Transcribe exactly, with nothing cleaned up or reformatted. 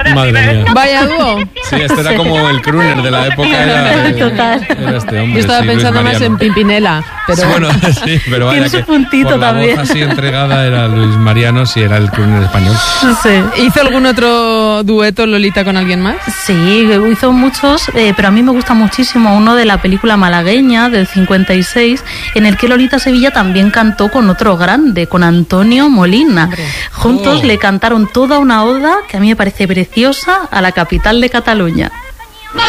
Madre mía. Vaya dúo. Sí, este era como el crooner de la época. Era, Total. Era este hombre. Yo estaba sí, pensando Luis más en Mariano. Pimpinela. Pero... Sí, bueno, sí, pero vaya Tiene su que puntito por la también. voz así entregada era Luis Mariano, si era el crooner español. Sí. ¿Hizo algún otro dueto Lolita con alguien más? Sí, hizo muchos, eh, pero a mí me gusta muchísimo uno de la película malagueña del cincuenta y seis, en el que Lolita Sevilla también cantó con otro grande, con Antonio Molina. Hombre. Juntos Oh. le cantaron toda una oda que a mí me parece preciosa a la capital de Cataluña.